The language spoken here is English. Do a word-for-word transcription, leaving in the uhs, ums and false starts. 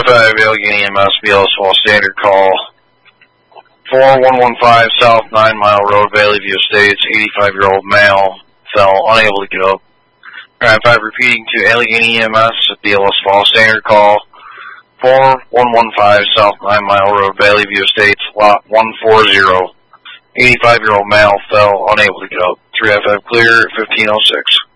oh five, Allegheny E M S, B L S Fall Standard call. four one one five South nine Mile Road, Valley View Estates, eighty-five-year-old male, fell unable to get up. Alright, five repeating to Allegheny E M S, B L S Fall Standard call. four one one five South nine Mile Road, Valley View Estates, lot one forty. eighty-five-year-old male fell unable to get up. three F F clear, fifteen oh six.